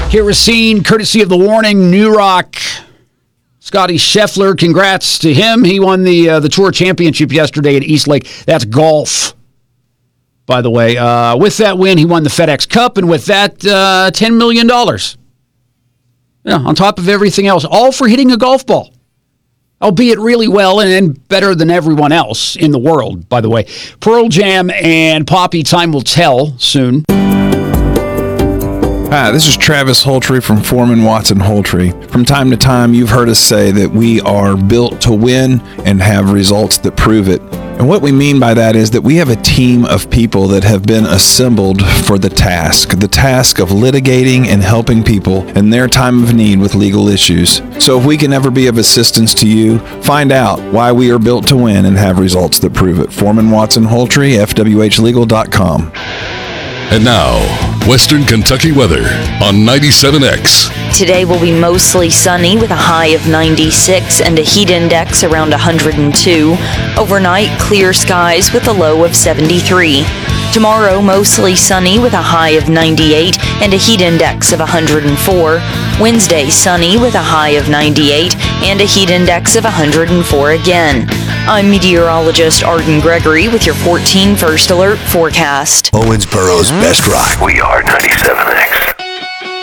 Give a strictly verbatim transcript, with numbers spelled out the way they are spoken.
Kerosene, courtesy of the Warning, New Rock. Scotty Scheffler, congrats to him. He won the uh, the Tour Championship yesterday at East Lake. That's golf, by the way. Uh, with that win, he won the FedEx Cup, and with that, uh, ten million dollars. Yeah, on top of everything else, all for hitting a golf ball. Albeit really well and, and better than everyone else in the world, by the way. Pearl Jam and Poppy, time will tell soon. Hi, this is Travis Holtry from Foreman Watson Holtry. From time to time, you've heard us say that we are built to win and have results that prove it. And what we mean by that is that we have a team of people that have been assembled for the task, the task of litigating and helping people in their time of need with legal issues. So if we can ever be of assistance to you, find out why we are built to win and have results that prove it. Foreman Watson Holtry, F W H legal dot com. And now, Western Kentucky weather on ninety-seven X. Today will be mostly sunny with a high of ninety-six and a heat index around one hundred two. Overnight, clear skies with a low of seventy-three. Tomorrow, mostly sunny with a high of ninety-eight and a heat index of one hundred four. Wednesday, sunny with a high of ninety-eight and a heat index of one hundred four again. I'm meteorologist Arden Gregory with your fourteen First Alert forecast. Owensboro's best rock. We are ninety-seven X.